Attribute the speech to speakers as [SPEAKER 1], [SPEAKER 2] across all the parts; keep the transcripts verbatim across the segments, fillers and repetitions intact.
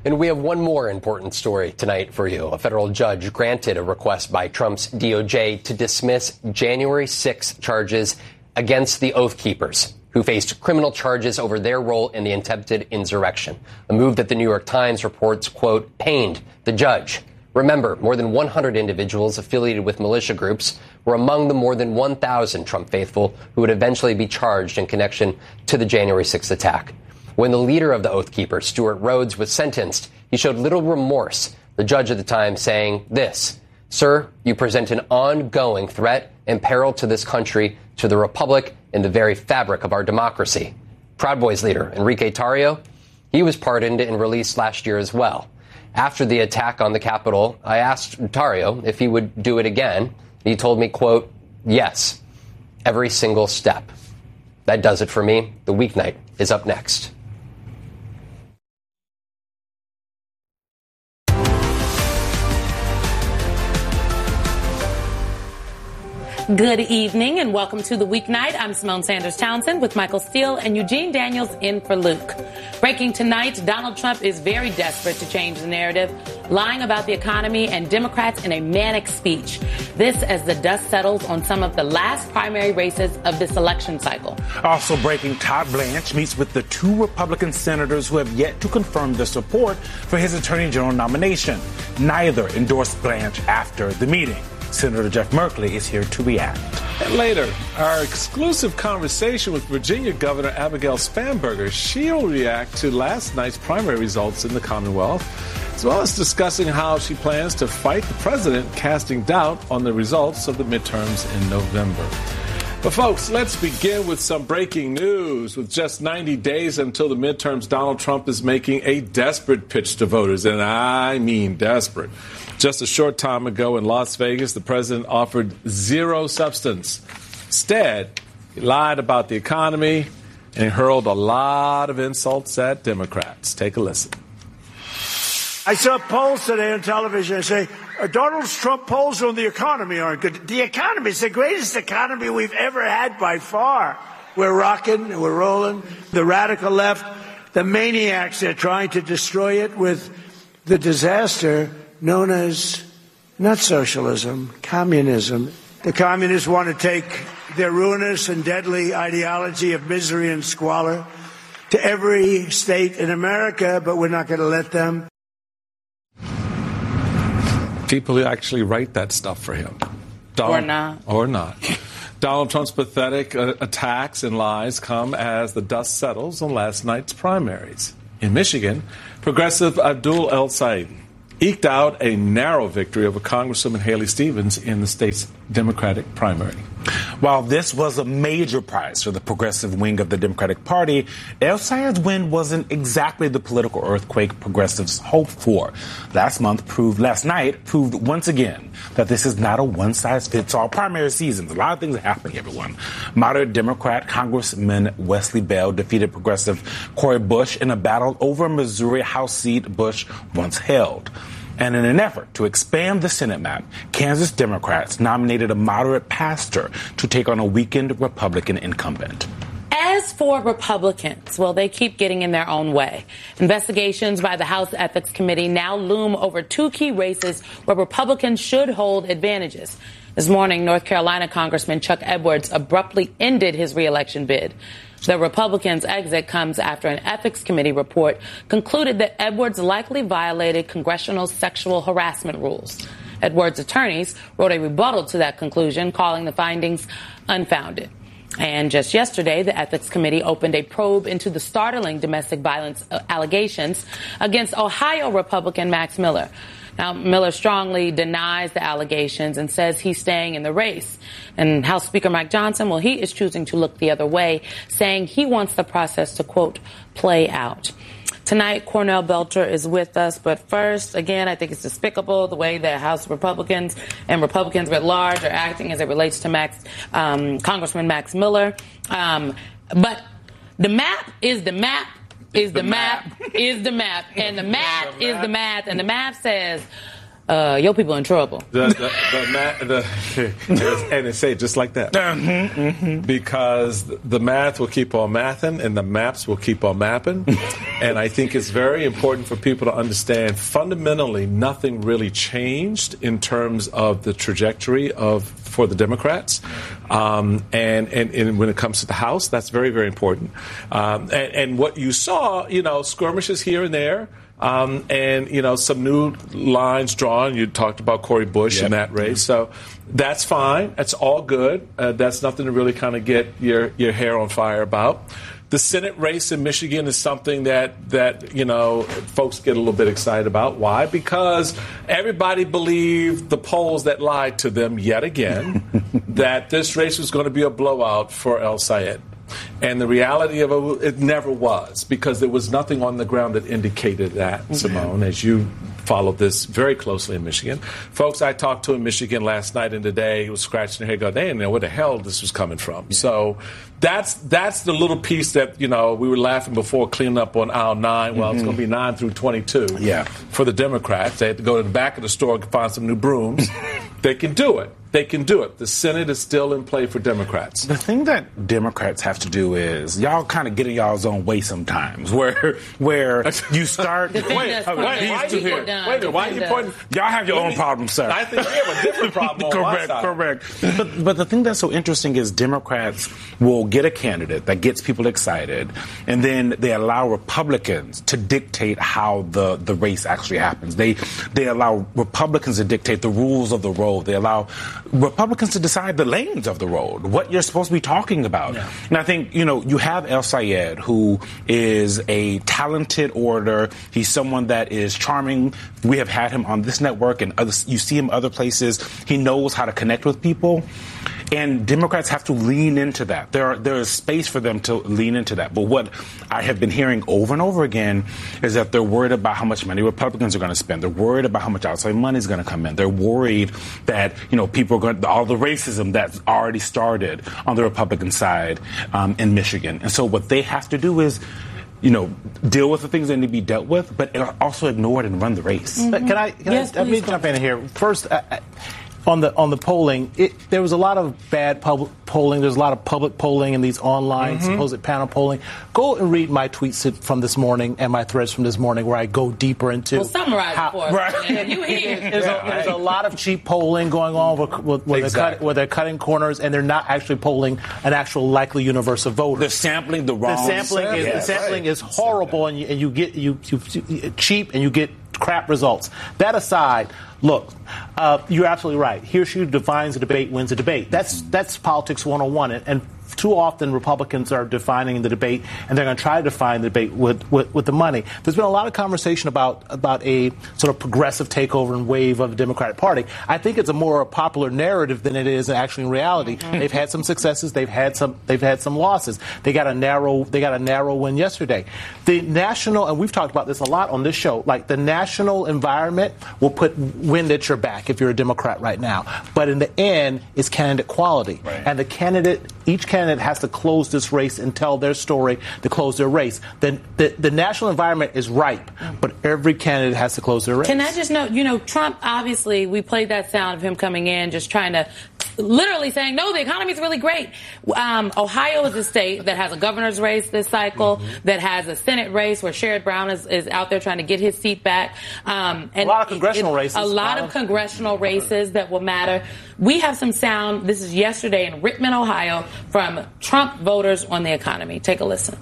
[SPEAKER 1] And we have one more important story tonight for you. A federal judge granted a request by Trump's D O J to dismiss January sixth charges against the Oath Keepers, who faced criminal charges over their role in the attempted insurrection. A move that the New York Times reports, quote, pained the judge. Remember, more than one hundred individuals affiliated with militia groups were among the more than one thousand Trump faithful who would eventually be charged in connection to the January sixth attack. When the leader of the Oath Keepers, Stuart Rhodes, was sentenced, he showed little remorse, the judge at the time saying this: "Sir, you present an ongoing threat and peril to this country, to the republic, and the very fabric of our democracy." Proud Boys leader Enrique Tarrio, he was pardoned and released last year as well. After the attack on the Capitol, I asked Tarrio if he would do it again. He told me, quote, "Yes, every single step." That does it for me. The Weeknight is up next.
[SPEAKER 2] Good evening and welcome to the Weeknight. I'm Simone Sanders Townsend with Michael Steele and Eugene Daniels in for Luke. Breaking tonight, Donald Trump is very desperate to change the narrative, lying about the economy and Democrats in a manic speech. This as the dust settles on some of the last primary races of this election cycle.
[SPEAKER 3] Also breaking, Todd Blanche meets with the two Republican senators who have yet to confirm their support for his attorney general nomination. Neither endorsed Blanche after the meeting. Senator Jeff Merkley is here to react.
[SPEAKER 4] And later, our exclusive conversation with Virginia Governor Abigail Spanberger. She'll react to last night's primary results in the Commonwealth, as well as discussing how she plans to fight the president casting doubt on the results of the midterms in November. But folks, let's begin with some breaking news. With just ninety days until the midterms, Donald Trump is making a desperate pitch to voters, and I mean desperate. Just a short time ago in Las Vegas, the president offered zero substance. Instead, he lied about the economy and he hurled a lot of insults at Democrats. Take a listen.
[SPEAKER 5] I saw polls today on television. I say, Donald Trump polls on the economy aren't good. The economy is the greatest economy we've ever had by far. We're rocking, we're rolling. The radical left, the maniacs, they're trying to destroy it with the disaster known as not socialism, communism. The communists want to take their ruinous and deadly ideology of misery and squalor to every state in America, but we're not going to let them.
[SPEAKER 4] People who actually write that stuff for him. Donald,
[SPEAKER 2] or not.
[SPEAKER 4] Or not. Donald Trump's pathetic uh, attacks and lies come as the dust settles on last night's primaries. In Michigan, progressive Abdul El-Sayed eked out a narrow victory over Congresswoman Haley Stevens in the state's Democratic primary.
[SPEAKER 3] While this was a major prize for the progressive wing of the Democratic Party, El-Sayed's win wasn't exactly the political earthquake progressives hoped for. Last month proved, last night proved once again that this is not a one-size-fits-all primary season. A lot of things are happening, everyone. Moderate Democrat Congressman Wesley Bell defeated progressive Cori Bush in a battle over a Missouri House seat Bush once held. And in an effort to expand the Senate map, Kansas Democrats nominated a moderate pastor to take on a weakened Republican incumbent.
[SPEAKER 2] As for Republicans, well, they keep getting in their own way. Investigations by the House Ethics Committee now loom over two key races where Republicans should hold advantages. This morning, North Carolina Congressman Chuck Edwards abruptly ended his reelection bid. The Republicans' exit comes after an ethics committee report concluded that Edwards likely violated congressional sexual harassment rules. Edwards' attorneys wrote a rebuttal to that conclusion, calling the findings unfounded. And just yesterday, the Ethics Committee opened a probe into the startling domestic violence allegations against Ohio Republican Max Miller. Now, Miller strongly denies the allegations and says he's staying in the race. And House Speaker Mike Johnson, well, he is choosing to look the other way, saying he wants the process to, quote, play out. Tonight, Cornell Belcher is with us. But first, again, I think it's despicable the way that House Republicans and Republicans at large are acting as it relates to Max, um, Congressman Max Miller. Um, but the map is the map. Is the, the map, map is the map, and the math the is the math, and the math says, uh, your people in trouble.
[SPEAKER 4] The, the, the, math, the and it say it just like that. Mm-hmm, mm-hmm. Because the math will keep on mathing, and the maps will keep on mapping. And I think it's very important for people to understand fundamentally nothing really changed in terms of the trajectory of for the Democrats. Um, and, and, and when it comes to the House, that's very, very important. Um, and, and what you saw, you know, skirmishes here and there. Um, and, you know, some new lines drawn. You talked about Cori Bush yep. in that race. So that's fine. That's all good. Uh, that's nothing to really kind of get your, your hair on fire about. The Senate race in Michigan is something that, that, you know, folks get a little bit excited about. Why? Because everybody believed the polls that lied to them yet again, that this race was going to be a blowout for El Sayed. And the reality of it, it never was, because there was nothing on the ground that indicated that, mm-hmm. Simone, as you followed this very closely in Michigan. Folks I talked to in Michigan last night and today was scratching their head going, they didn't know where the hell this was coming from. Yeah. So that's that's the little piece that, you know, we were laughing before cleaning up on aisle nine. Well, mm-hmm. it's going to be nine through twenty-two
[SPEAKER 3] yeah.
[SPEAKER 4] for the Democrats. They had to go to the back of the store and find some new brooms. They can do it. They can do it. The Senate is still in play for Democrats.
[SPEAKER 3] The thing that Democrats have to do is y'all kind of get in y'all's own way sometimes, where where you start.
[SPEAKER 4] wait, wait, wait, why are you pointing? Wait a minute, why are you pointing?
[SPEAKER 3] Y'all have your own problems, sir.
[SPEAKER 4] I think we have a different problem. on
[SPEAKER 3] correct,
[SPEAKER 4] my side.
[SPEAKER 3] correct. But but the thing that's so interesting is Democrats will get a candidate that gets people excited, and then they allow Republicans to dictate how the, the race actually happens. They they allow Republicans to dictate the rules of the road. They allow Republicans to decide the lanes of the road, what you're supposed to be talking about. Yeah. And I think, you know, you have El Sayed, who is a talented orator. He's someone that is charming. We have had him on this network and other, you see him other places. He knows how to connect with people. And Democrats have to lean into that. There are, there is space for them to lean into that. But what I have been hearing over and over again is that they're worried about how much money Republicans are going to spend. They're worried about how much outside money is going to come in. They're worried that, you know, people are going to, all the racism that's already started on the Republican side um, in Michigan. And so what they have to do is, you know, deal with the things that need to be dealt with, but also ignore it and run the race.
[SPEAKER 6] Mm-hmm. Can I, can
[SPEAKER 2] yes,
[SPEAKER 6] I, let me jump in here. First, I, On the on the polling, it, there was a lot of bad public polling. There's a lot of public polling and these online mm-hmm. supposed panel polling. Go and read my tweets from this morning and my threads from this morning, where I go deeper into.
[SPEAKER 2] Well, summarize
[SPEAKER 6] how,
[SPEAKER 2] it for us. Right. You hear?
[SPEAKER 6] There's, yeah, a, there's a lot of cheap polling going on where, where, where, exactly. they're cut, where they're cutting corners, and they're not actually polling an actual likely universe of voters.
[SPEAKER 3] They're sampling the wrong.
[SPEAKER 6] The sampling is,
[SPEAKER 3] yes,
[SPEAKER 6] the sampling
[SPEAKER 3] right.
[SPEAKER 6] is horrible, and you, and you get you, you cheap, and you get crap results. That aside. Look, uh, you're absolutely right. He or she defines a debate, wins a debate. That's that's politics one oh one. And, and too often Republicans are defining the debate, and they're going to try to define the debate with, with, with the money. There's been a lot of conversation about about a sort of progressive takeover and wave of the Democratic Party. I think it's a more popular narrative than it is actually in reality. Mm-hmm. They've had some successes. They've had some. They've had some losses. They got a narrow. They got a narrow win yesterday. The national, and we've talked about this a lot on this show. Like the national environment will put wind at your back if you're a Democrat right now. But in the end, it's candidate quality, right. And the candidate, each candidate has to close this race and tell their story to close their race. The, the, the national environment is ripe, but every candidate has to close their race.
[SPEAKER 2] Can I just note, you know, Trump, obviously, we played that sound of him coming in, just trying to, literally saying, no, the economy is really great. Um, Ohio is a state that has a governor's race this cycle, mm-hmm. that has a Senate race where Sherrod Brown is, is out there trying to get his seat back. Um, and
[SPEAKER 6] a lot of congressional
[SPEAKER 2] it,
[SPEAKER 6] races.
[SPEAKER 2] A lot of congressional races that will matter. We have some sound, this is yesterday in Rickman, Ohio, from Trump voters on the economy. Take a listen.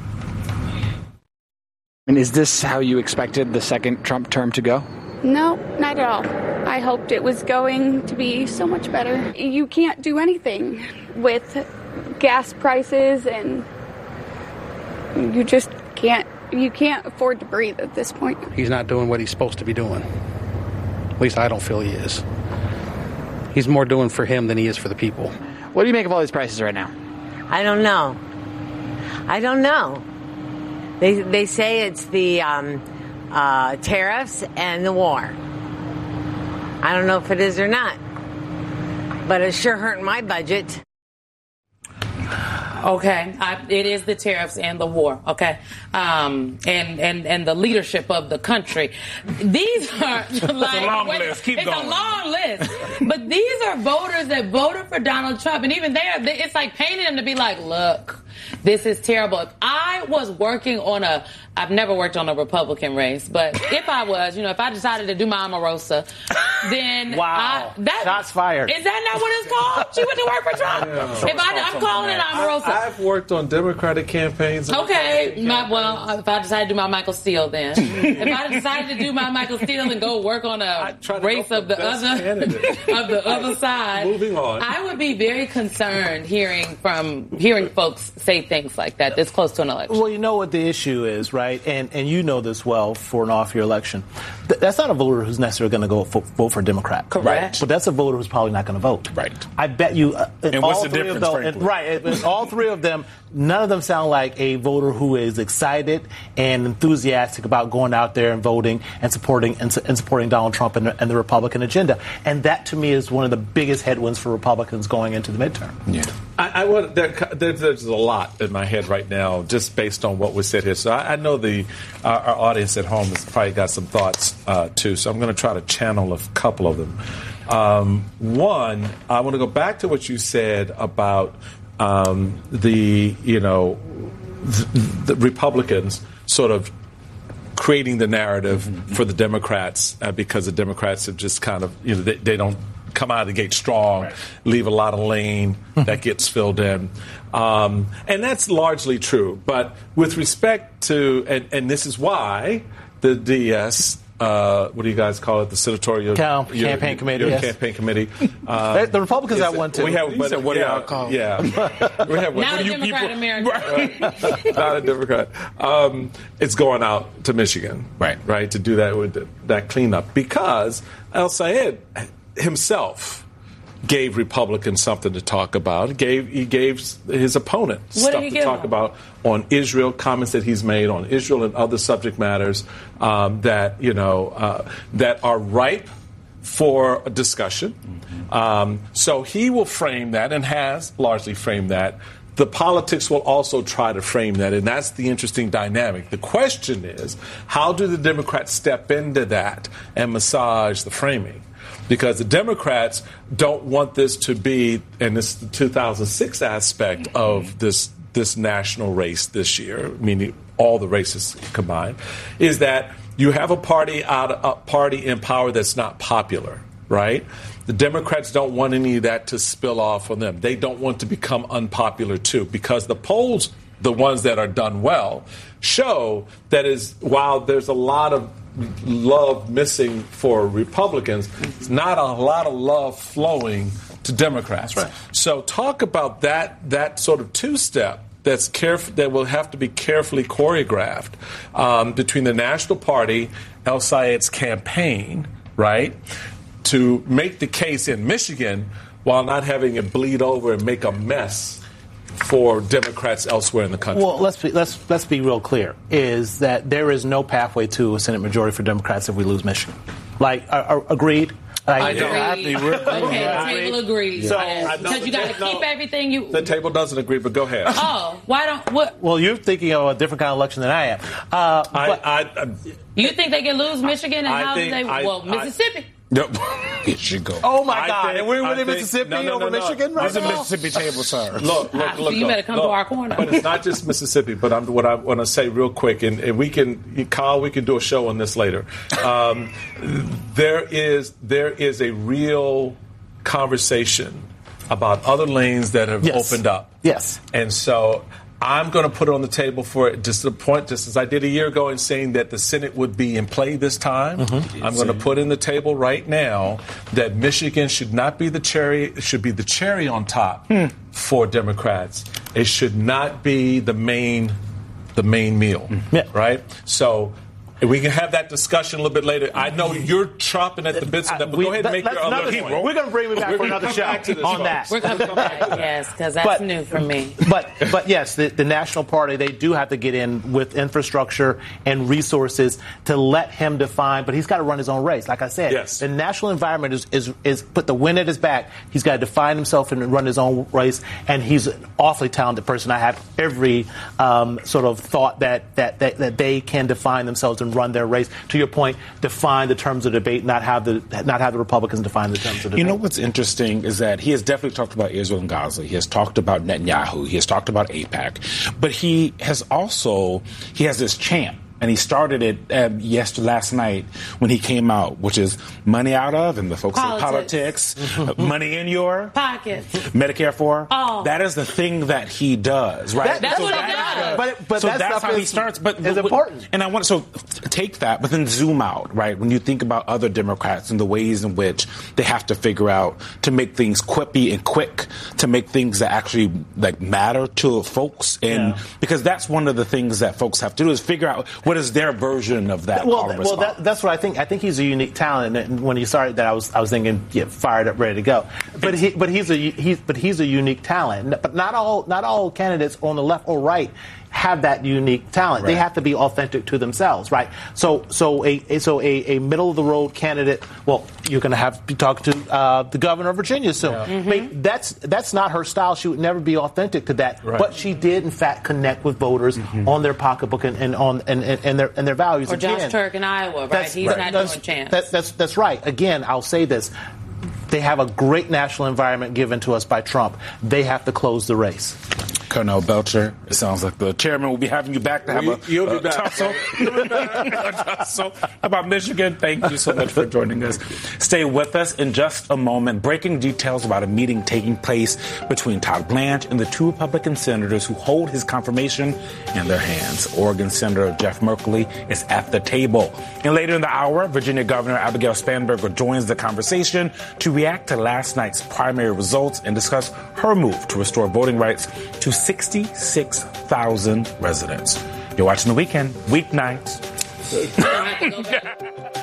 [SPEAKER 7] And is this how you expected the second Trump term to go?
[SPEAKER 8] No, not at all. I hoped it was going to be so much better. You can't do anything with gas prices, and you just can't, you can't afford to breathe at this point.
[SPEAKER 9] He's not doing what he's supposed to be doing. At least I don't feel he is. He's more doing for him than he is for the people.
[SPEAKER 7] What do you make of all these prices right now?
[SPEAKER 10] I don't know. I don't know. They they say it's the um, uh, tariffs and the war. I don't know if it is or not. But it's sure hurting my budget.
[SPEAKER 2] Okay, I, it is the tariffs and the war, okay, um, and, and, and the leadership of the country. These are like,
[SPEAKER 3] it's a long wait, list. Keep
[SPEAKER 2] it's
[SPEAKER 3] going.
[SPEAKER 2] a long list, but these are voters that voted for Donald Trump, and even there, it's like painting them to be like, look, This is terrible. If I was working on a, I've never worked on a Republican race, but if I was, you know, if I decided to do my Omarosa, then
[SPEAKER 6] wow,
[SPEAKER 2] I, that,
[SPEAKER 6] shots fired.
[SPEAKER 2] Is that not what it's called? She went to work for Trump.
[SPEAKER 4] Yeah.
[SPEAKER 2] If I, I'm calling it Omarosa.
[SPEAKER 4] I, I've worked on Democratic campaigns.
[SPEAKER 2] Okay, my, well, if I decide to do my Michael Steele, then if I decide to do my Michael Steele and go work on a race of the other of the other side,
[SPEAKER 4] moving on,
[SPEAKER 2] I would be very concerned hearing from hearing folks say things like that this close to an election.
[SPEAKER 6] Well, you know what the issue is, right? And and you know this well for an off-year election. Th- that's not a voter who's necessarily going to go for, vote for a Democrat.
[SPEAKER 2] Correct.
[SPEAKER 6] Right? But that's a voter who's probably not going to vote.
[SPEAKER 3] Right.
[SPEAKER 6] I bet you. Uh, in
[SPEAKER 3] and
[SPEAKER 6] all
[SPEAKER 3] what's the
[SPEAKER 6] three
[SPEAKER 3] difference,
[SPEAKER 6] of them,
[SPEAKER 3] frankly?
[SPEAKER 6] in, right. In all three of them, none of them sound like a voter who is excited and enthusiastic about going out there and voting and supporting and, and supporting Donald Trump and the, and the Republican agenda. And that, to me, is one of the biggest headwinds for Republicans going into the midterm.
[SPEAKER 3] Yeah.
[SPEAKER 4] I, I want there, there, there's a lot in my head right now, just based on what was said here. So I, I know the uh, our audience at home has probably got some thoughts uh, too. So I'm going to try to channel a couple of them. Um, one, I want to go back to what you said about um, the you know the, the Republicans sort of creating the narrative mm-hmm. for the Democrats uh, because the Democrats have just kind of you know they, they don't come out of the gate strong, right. leave a lot of lane that gets filled in. Um, and that's largely true. But with respect to, and, and this is why the D S, uh, what do you guys call it? The senatorial
[SPEAKER 6] Cal-
[SPEAKER 4] your,
[SPEAKER 6] campaign
[SPEAKER 4] your,
[SPEAKER 6] committee.
[SPEAKER 4] Your
[SPEAKER 6] yes.
[SPEAKER 4] campaign committee. Um,
[SPEAKER 6] the Republicans have one too.
[SPEAKER 4] We have, but,
[SPEAKER 3] what
[SPEAKER 4] yeah,
[SPEAKER 3] do y'all call
[SPEAKER 4] yeah. we have one.
[SPEAKER 2] Not a
[SPEAKER 4] You
[SPEAKER 2] Democrat
[SPEAKER 4] people-
[SPEAKER 2] American.
[SPEAKER 4] Not a Democrat. Um, it's going out to Michigan,
[SPEAKER 3] right?
[SPEAKER 4] Right to do that with the, that cleanup because El Sayed himself gave Republicans something to talk about. He gave he gave his opponent
[SPEAKER 2] What
[SPEAKER 4] stuff
[SPEAKER 2] did he
[SPEAKER 4] to
[SPEAKER 2] give
[SPEAKER 4] talk
[SPEAKER 2] him?
[SPEAKER 4] about on Israel, comments that he's made on Israel and other subject matters um, that you know uh, that are ripe for a discussion. Mm-hmm. Um, so he will frame that and has largely framed that. The politics will also try to frame that, and that's the interesting dynamic. The question is, how do the Democrats step into that and massage the framing? Because the Democrats don't want this to be, and this is the two thousand six aspect of this this national race this year, meaning all the races combined, is that you have a party out a party in power that's not popular, right? The Democrats don't want any of that to spill off on them. They don't want to become unpopular too, because the polls, the ones that are done well, show that is while there's a lot of love missing for Republicans, it's not a lot of love flowing to Democrats.
[SPEAKER 3] Right.
[SPEAKER 4] So talk about that that sort of two-step that's caref- that will have to be carefully choreographed um, between the National Party, El Sayed's campaign, right, to make the case in Michigan while not having it bleed over and make a mess for Democrats elsewhere in the country.
[SPEAKER 6] Well, let's be, let's let's be real clear: is that there is no pathway to a Senate majority for Democrats if we lose Michigan. Like, uh, uh, agreed. Like,
[SPEAKER 2] I don't have to be real clear. Okay, the table agrees.
[SPEAKER 6] So,
[SPEAKER 2] yes. Because you got to keep everything you.
[SPEAKER 4] The table doesn't agree, but go ahead.
[SPEAKER 2] Oh, why don't what?
[SPEAKER 6] Well, you're thinking of a different kind of election than I am. Uh,
[SPEAKER 4] I,
[SPEAKER 6] but,
[SPEAKER 4] I, I,
[SPEAKER 2] you think they can lose Michigan, and
[SPEAKER 4] I
[SPEAKER 2] how do
[SPEAKER 4] think
[SPEAKER 2] they?
[SPEAKER 4] I-
[SPEAKER 2] Well,
[SPEAKER 4] I-
[SPEAKER 2] Mississippi.
[SPEAKER 3] Nope. Here she go.
[SPEAKER 6] oh my
[SPEAKER 4] I
[SPEAKER 6] God!
[SPEAKER 4] think-
[SPEAKER 6] and we're
[SPEAKER 4] I
[SPEAKER 6] winning
[SPEAKER 4] think-
[SPEAKER 6] Mississippi
[SPEAKER 4] no, no,
[SPEAKER 6] over
[SPEAKER 4] no, no.
[SPEAKER 6] Michigan right
[SPEAKER 3] It's a
[SPEAKER 6] now.
[SPEAKER 3] Mississippi table, sir.
[SPEAKER 4] Look, look,
[SPEAKER 2] Ah, so
[SPEAKER 4] look.
[SPEAKER 2] you
[SPEAKER 4] look,
[SPEAKER 2] better come
[SPEAKER 4] look.
[SPEAKER 2] to our corner.
[SPEAKER 4] But it's not just Mississippi. But I'm, what I want to say real quick, and, and we can, Kyle, we can do a show on this later. Um, there is there is a real conversation about other lanes that have
[SPEAKER 6] Yes.
[SPEAKER 4] opened up.
[SPEAKER 6] Yes.
[SPEAKER 4] And so I'm going to put it on the table for it, just to the point, just as I did a year ago in saying that the Senate would be in play this time. Mm-hmm. I'm going to put in the table right now that Michigan should not be the cherry, it should be the cherry on top hmm. for Democrats. It should not be the main, the main meal,
[SPEAKER 6] mm-hmm. yeah.
[SPEAKER 4] right? So we can have that discussion a little bit later. I know you're chomping at the bits of that, but
[SPEAKER 6] We-
[SPEAKER 4] go ahead and make
[SPEAKER 6] let's-
[SPEAKER 4] your other
[SPEAKER 6] another-
[SPEAKER 4] point.
[SPEAKER 6] We're going to bring me back
[SPEAKER 4] We're
[SPEAKER 6] for
[SPEAKER 4] gonna
[SPEAKER 6] another
[SPEAKER 4] come
[SPEAKER 6] show
[SPEAKER 4] back to this,
[SPEAKER 6] on
[SPEAKER 4] folks.
[SPEAKER 6] that.
[SPEAKER 2] We're coming back, yes, because that's
[SPEAKER 6] But-
[SPEAKER 2] new for me.
[SPEAKER 6] But but yes, the, the National Party, they do have to get in with infrastructure and resources to let him define, but he's got to run his own race. Like I said,
[SPEAKER 4] Yes.
[SPEAKER 6] the national environment is, is, is put the wind at his back. He's got to define himself and run his own race, and he's an awfully talented person. I have every um, sort of thought that, that, that, that they can define themselves and and run their race. To your point, define the terms of debate, not have the not have the Republicans define the terms of debate.
[SPEAKER 3] You know what's interesting is that he has definitely talked about Israel and Gaza. He has talked about Netanyahu. He has talked about AIPAC. But he has also, he has this chant. And he started it uh, yesterday, last night when he came out, which is money out of, and the folks
[SPEAKER 2] Politics.
[SPEAKER 3] say politics, money in your
[SPEAKER 2] pockets,
[SPEAKER 3] Medicare for.
[SPEAKER 2] Oh.
[SPEAKER 3] That is the thing that he does, right?
[SPEAKER 2] That, that's
[SPEAKER 3] so
[SPEAKER 2] what
[SPEAKER 3] that
[SPEAKER 2] he does.
[SPEAKER 3] The,
[SPEAKER 6] but but
[SPEAKER 3] so
[SPEAKER 6] that
[SPEAKER 3] that's how
[SPEAKER 6] is,
[SPEAKER 3] he starts. But
[SPEAKER 6] it's
[SPEAKER 3] but,
[SPEAKER 6] important.
[SPEAKER 3] And I want so take that, but then zoom out, right? When you think about other Democrats and the ways in which they have to figure out to make things quippy and quick, to make things that actually like matter to folks, and yeah. because that's one of the things that folks have to do is figure out what is their version of that.
[SPEAKER 6] Well, well, that, that's what I think. I think he's a unique talent. And when he started that, I was I was thinking, yeah, fired up, ready to go. But he, but he's a he's but he's a unique talent. But not all not all candidates on the left or right have that unique talent. Right. They have to be authentic to themselves, right? So so a so a, a middle of the road candidate. Well, you're going to have to be talking to uh, the governor of Virginia soon. Yeah. Mm-hmm. I mean, that's that's not her style. She would never be authentic to that. Right. But she did, in fact, connect with voters mm-hmm. on their pocketbook and, and on and, and, and their and their values.
[SPEAKER 2] Or
[SPEAKER 6] Again,
[SPEAKER 2] Josh Turk in Iowa, right?
[SPEAKER 6] That's,
[SPEAKER 2] He's
[SPEAKER 6] right.
[SPEAKER 2] not
[SPEAKER 6] that's,
[SPEAKER 2] doing chance.
[SPEAKER 6] That, that's that's right. Again, I'll say this. They have a great national environment given to us by Trump. They have to close the race.
[SPEAKER 3] Colonel Belcher, it sounds like the chairman will be having you back to have
[SPEAKER 4] well,
[SPEAKER 3] a,
[SPEAKER 4] you'll
[SPEAKER 3] a
[SPEAKER 4] be back.
[SPEAKER 3] tussle. You'll be back. a tussle about Michigan. Thank you so much for joining us. Stay with us in just a moment. Breaking details about a meeting taking place between Todd Blanche and the two Republican senators who hold his confirmation in their hands. Oregon Senator Jeff Merkley is at the table. And later in the hour, Virginia Governor Abigail Spanberger joins the conversation to react to last night's primary results and discuss her move to restore voting rights to sixty-six thousand residents. You're watching The Weekend, weeknights.